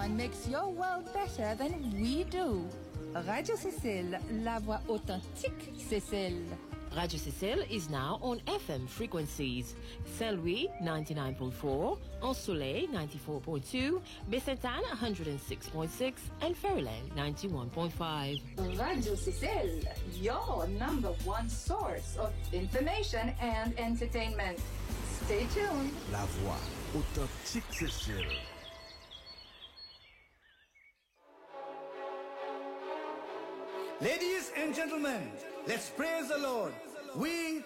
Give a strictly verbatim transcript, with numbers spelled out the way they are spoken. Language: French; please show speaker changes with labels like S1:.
S1: one makes your world better than we do. Radio Cécile, la voix authentique Cécile.
S2: Radio Cécile is now on F M frequencies. Saint-Louis ninety-nine point four, Ensoleil ninety-four point two, Baie-Sainte-Anne one hundred six point six, and Fairyland ninety-one point five.
S1: Radio Cécile, your number one source of information and entertainment. Stay tuned.
S3: La voix authentique Cécile.
S4: Ladies and gentlemen, let's praise the Lord. We